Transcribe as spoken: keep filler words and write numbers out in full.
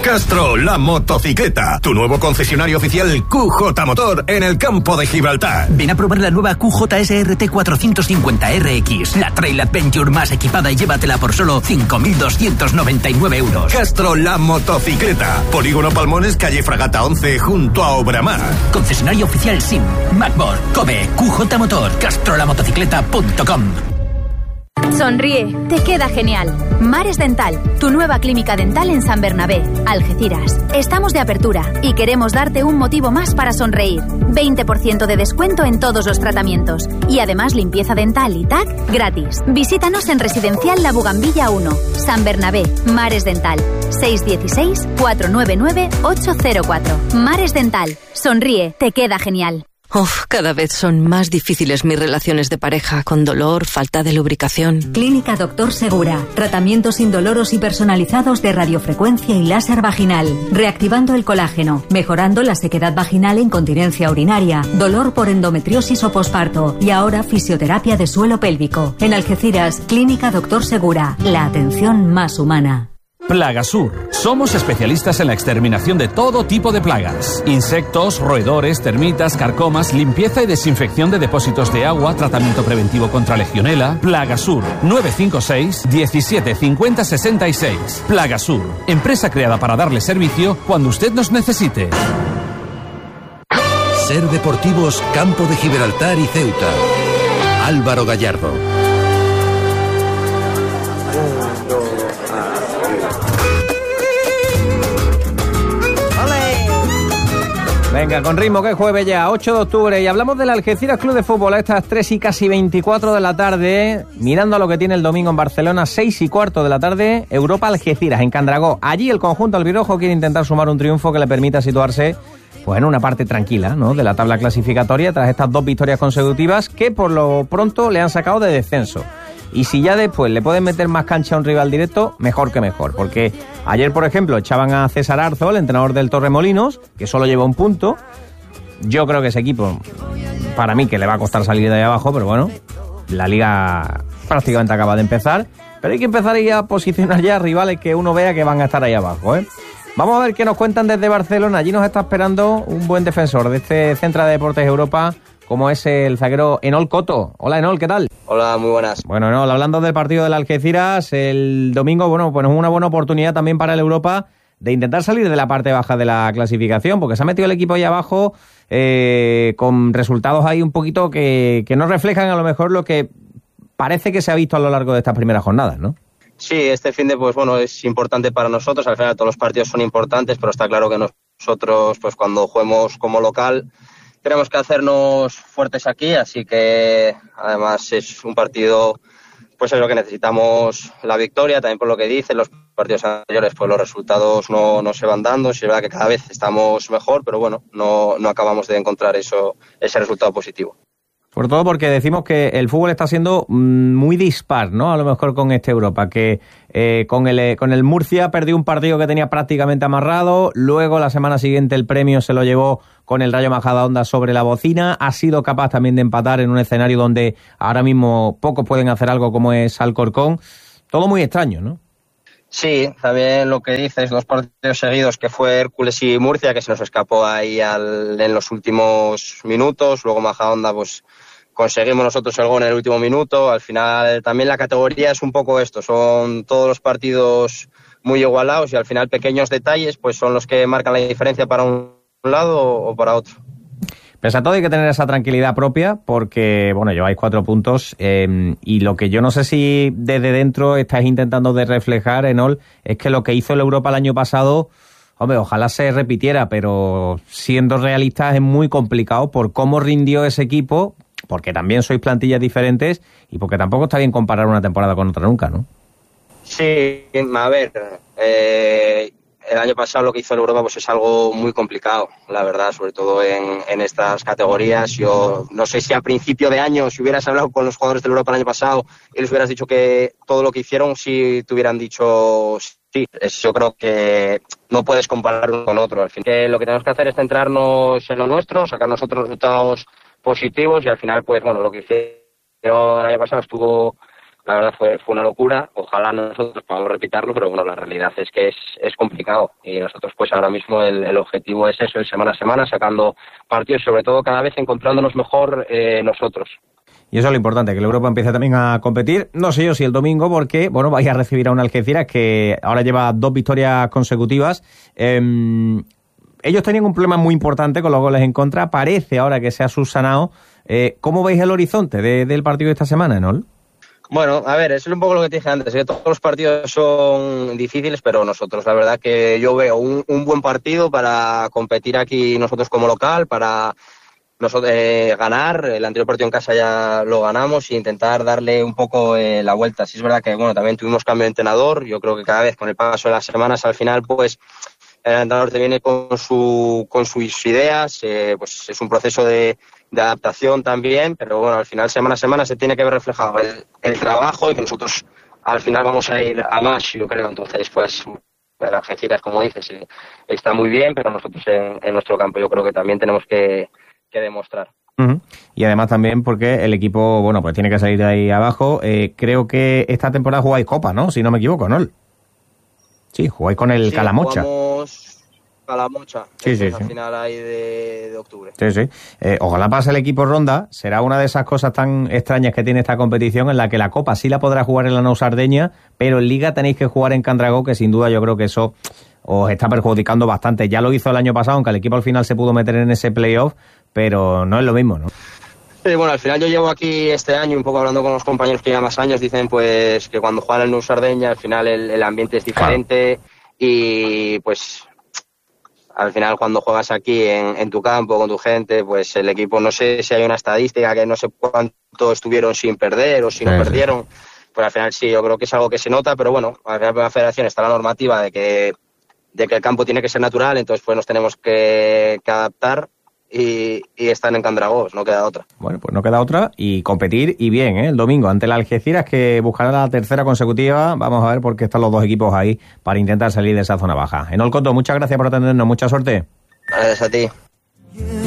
Castro, la motocicleta. Tu nuevo concesionario oficial Q J Motor en el campo de Gibraltar. Ven a probar la nueva Q J S R T cuatrocientos cincuenta R X. La Trail Adventure más equipada y llévatela por solo cinco mil doscientos noventa y nueve euros. Castro, la motocicleta. Polígono Palmones, calle Fragata once, junto a Obramar. Concesionario oficial SIM, Macbor, Kobe, Q J Motor, castrolamotocicleta punto com. Sonríe, te queda genial. Mares Dental, tu nueva clínica dental en San Bernabé, Algeciras. Estamos de apertura y queremos darte un motivo más para sonreír. veinte por ciento de descuento en todos los tratamientos y además limpieza dental y T A C gratis. Visítanos en Residencial La Bugambilla uno, San Bernabé, Mares Dental. seis uno seis, cuatro nueve nueve, ocho cero cuatro. Mares Dental, sonríe, te queda genial. Uf, cada vez son más difíciles mis relaciones de pareja, con dolor, falta de lubricación. Clínica Doctor Segura. Tratamientos indoloros y personalizados de radiofrecuencia y láser vaginal. Reactivando el colágeno, mejorando la sequedad vaginal e incontinencia urinaria, dolor por endometriosis o posparto y ahora fisioterapia de suelo pélvico. En Algeciras, Clínica Doctor Segura. La atención más humana. Plagasur. Somos especialistas en la exterminación de todo tipo de plagas. Insectos, roedores, termitas, carcomas, limpieza y desinfección de depósitos de agua, tratamiento preventivo contra legionela. Plagasur. nueve cinco seis, diecisiete cincuenta sesenta y seis. Plagasur. Empresa creada para darle servicio cuando usted nos necesite. Ser Deportivos Campo de Gibraltar y Ceuta. Álvaro Gallardo. Venga, con ritmo, que es jueves ya, ocho de octubre, y hablamos del Algeciras Club de Fútbol a estas tres y casi veinticuatro de la tarde, mirando a lo que tiene el domingo en Barcelona, seis y cuarto de la tarde, Europa Algeciras, en Candragó. Allí el conjunto albirrojo quiere intentar sumar un triunfo que le permita situarse pues en una parte tranquila, ¿no?, de la tabla clasificatoria tras estas dos victorias consecutivas que por lo pronto le han sacado de descenso. Y si ya después le pueden meter más cancha a un rival directo, mejor que mejor. Porque ayer, por ejemplo, echaban a César Arzo, el entrenador del Torremolinos, que solo lleva un punto. Yo creo que ese equipo, para mí, que le va a costar salir de ahí abajo, pero bueno, la liga prácticamente acaba de empezar. Pero hay que empezar ahí a posicionar ya rivales que uno vea que van a estar ahí abajo, ¿eh? Vamos a ver qué nos cuentan desde Barcelona. Allí nos está esperando un buen defensor de este Centro de Deportes Europa, como es el zaguero Enol Coto. Hola, Enol, ¿qué tal? Hola, muy buenas. Bueno, Enol, hablando del partido del Algeciras, el domingo, bueno, pues es una buena oportunidad también para el Europa de intentar salir de la parte baja de la clasificación, porque se ha metido el equipo ahí abajo eh, con resultados ahí un poquito que, que no reflejan a lo mejor lo que parece que se ha visto a lo largo de estas primeras jornadas, ¿no? Sí, este fin de, pues bueno, es importante para nosotros. Al final todos los partidos son importantes, pero está claro que nosotros, pues cuando juguemos como local, tenemos que hacernos fuertes aquí, así que además es un partido, pues es lo que necesitamos, la victoria, también por lo que dicen los partidos anteriores, pues los resultados no, no se van dando, sí es verdad que cada vez estamos mejor, pero bueno, no, no acabamos de encontrar eso, ese resultado positivo. Sobre todo porque decimos que el fútbol está siendo muy dispar, ¿no? A lo mejor con este Europa, que eh, con el con el Murcia perdió un partido que tenía prácticamente amarrado, luego la semana siguiente el premio se lo llevó con el Rayo Majadahonda sobre la bocina, ha sido capaz también de empatar en un escenario donde ahora mismo pocos pueden hacer algo como es Alcorcón. Todo muy extraño, ¿no? Sí, también lo que dices, dos partidos seguidos que fue Hércules y Murcia, que se nos escapó ahí al, en los últimos minutos, luego Majadahonda, pues conseguimos nosotros el gol en el último minuto. Al final también la categoría es un poco esto, son todos los partidos muy igualados y al final pequeños detalles pues son los que marcan la diferencia para un lado o para otro. Pese a todo hay que tener esa tranquilidad propia porque, bueno, lleváis cuatro puntos eh, y lo que yo no sé si desde dentro estáis intentando de reflejar, Enol, es que lo que hizo el Europa el año pasado, hombre, ojalá se repitiera, pero siendo realistas es muy complicado por cómo rindió ese equipo, porque también sois plantillas diferentes y porque tampoco está bien comparar una temporada con otra nunca, ¿no? Sí, a ver, eh, el año pasado lo que hizo el Europa pues es algo muy complicado, la verdad, sobre todo en, en estas categorías. Yo no sé si a principio de año, si hubieras hablado con los jugadores del Europa el año pasado y les hubieras dicho que todo lo que hicieron, si te hubieran dicho sí. Es, yo creo que no puedes comparar uno con otro. Al fin, que lo que tenemos que hacer es centrarnos en lo nuestro, sacar nosotros resultados positivos y al final, pues bueno, lo que hicieron el año pasado estuvo la verdad fue, fue una locura. Ojalá nosotros podamos repetirlo, pero bueno, la realidad es que es, es complicado. Y nosotros pues ahora mismo el, el objetivo es eso, es semana a semana, sacando partidos, sobre todo cada vez encontrándonos mejor eh, nosotros. Y eso es lo importante, que el Europa empiece también a competir. No sé yo si el domingo, porque, bueno, vais a recibir a un Algeciras que ahora lleva dos victorias consecutivas. Eh, ellos tenían un problema muy importante con los goles en contra. Parece ahora que se ha subsanado. Eh, ¿Cómo veis el horizonte de, del partido de esta semana, Enol? Bueno, a ver, eso es un poco lo que te dije antes, que todos los partidos son difíciles, pero nosotros, la verdad que yo veo un, un buen partido para competir aquí nosotros como local, para nosotros eh, ganar. El anterior partido en casa ya lo ganamos e intentar darle un poco eh, la vuelta. Sí es verdad que bueno, también tuvimos cambio de entrenador. Yo creo que cada vez con el paso de las semanas al final pues el entrenador te viene con su con sus ideas, eh, pues es un proceso de, de adaptación también, pero bueno, al final semana a semana se tiene que ver reflejado el, el trabajo y que nosotros al final vamos a ir a más, yo creo. Entonces pues el Algeciras, como dices, eh, está muy bien, pero nosotros en, en nuestro campo yo creo que también tenemos que que demostrar. Uh-huh. Y además también porque el equipo, bueno, pues tiene que salir de ahí abajo. Eh, creo que esta temporada jugáis Copa, ¿no? Si no me equivoco, ¿no? Sí, jugáis con el sí, Calamocha. Jugamos Calamocha. Sí, sí, al sí. final ahí de, de octubre. Sí, sí. Eh, ojalá pase el equipo ronda. Será una de esas cosas tan extrañas que tiene esta competición en la que la Copa sí la podrá jugar en la Nou Sardeña, pero en Liga tenéis que jugar en Candragó, que sin duda yo creo que eso os está perjudicando bastante. Ya lo hizo el año pasado, aunque el equipo al final se pudo meter en ese playoff, pero no es lo mismo, ¿no? Sí, bueno, al final yo llevo aquí este año un poco hablando con los compañeros que llevan más años, dicen pues que cuando juegan en Nou Sardeña al final el, el ambiente es diferente, claro. Y pues al final cuando juegas aquí en, en tu campo con tu gente, pues el equipo, no sé si hay una estadística que no sé cuánto estuvieron sin perder o si no sí, perdieron, pues al final sí, yo creo que es algo que se nota, pero bueno, al final en la federación está la normativa de que de que el campo tiene que ser natural, entonces pues nos tenemos que, que adaptar y, y están en Candragós, no queda otra. Bueno, pues no queda otra y competir y bien, ¿eh? El domingo ante el Algeciras, que buscará la tercera consecutiva. Vamos a ver por qué están los dos equipos ahí para intentar salir de esa zona baja. Enol Coto, muchas gracias por atendernos, mucha suerte. Gracias a ti.